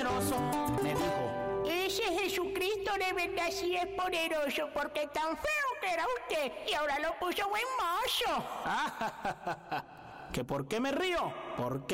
poderoso, me dijo. Ese Jesucristo de verdad sí es poderoso, porque tan feo que era usted y ahora lo puso buen mozo. ¿Que por qué me río? Porque